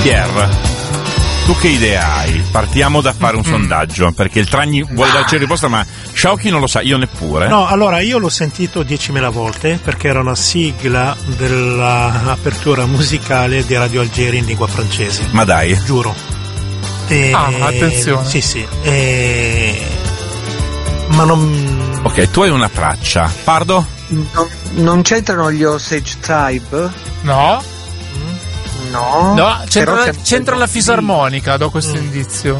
Pierre, tu che idea hai? Partiamo da fare un sondaggio, perché il Tragni vuole darci risposta, ma Sciocchi non lo sa, io neppure. No, allora io l'ho sentito 10.000 volte perché era una sigla dell'apertura musicale di Radio Algeri in lingua francese. Ma dai. Giuro. Attenzione. Sì. Ma non... Ok, tu hai una traccia. Pardo? Non c'entrano gli Osage Tribe? No, c'entra la sì. fisarmonica, do questo indizio.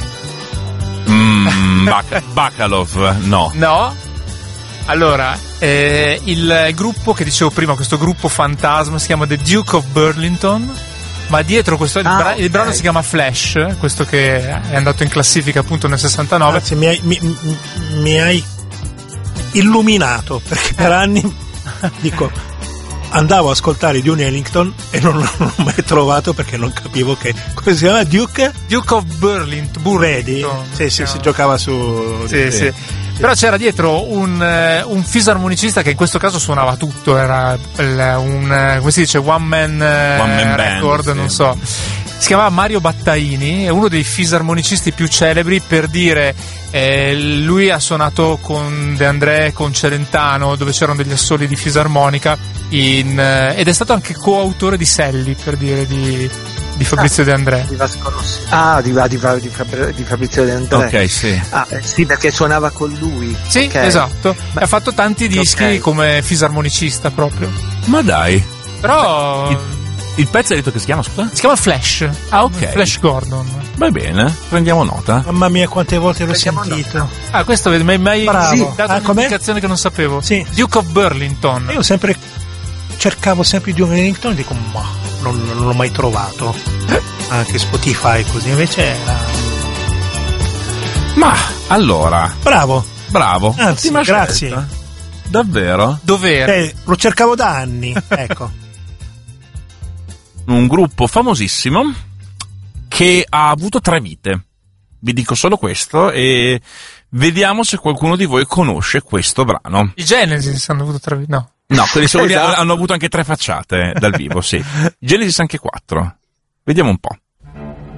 Bacalov, no. No? Allora, il gruppo che dicevo prima, questo gruppo fantasma, si chiama The Duke of Burlington, ma dietro questo il brano si chiama Flash, questo che è andato in classifica appunto nel 69. Grazie, mi hai illuminato, perché per anni dico andavo a ascoltare Duke Ellington e non l'ho mai trovato perché non capivo come si chiama. Duke of Burlington. Vedi? Sì, si giocava su... Sì. Però c'era dietro un fisarmonicista che in questo caso suonava tutto, era come si dice, one man record, band, non so. Si chiamava Mario Battaini, è uno dei fisarmonicisti più celebri, per dire, lui ha suonato con De André, con Celentano, dove c'erano degli assoli di fisarmonica, ed è stato anche coautore di Selli, per dire, di Fabrizio De André. Di Vasco Rossi. Di Fabrizio De André. Ok, sì. Sì, perché suonava con lui. Sì, okay. Esatto. Ha fatto tanti dischi come fisarmonicista proprio. Ma dai. Però... Il pezzo hai detto che si chiama, scusa? Si chiama Flash. Ok. Flash Gordon. Va bene, prendiamo nota. Mamma mia, quante volte l'ho sentito. Questo mi hai dato com'è? un'indicazione che non sapevo. Sì. Duke of Burlington. Io cercavo sempre Duke Ellington e dico, ma non l'ho mai trovato. Anche Spotify così, invece era... Ma, allora... Bravo. Anzi, Ottima grazie. scelta. Davvero? Dov'era? Lo cercavo da anni, ecco. Un gruppo famosissimo che ha avuto 3 vite. Vi dico solo questo e vediamo se qualcuno di voi conosce questo brano. I Genesis hanno avuto 3 vite, no? No, quelli hanno avuto anche 3 facciate dal vivo, sì. Genesis anche 4. Vediamo un po'.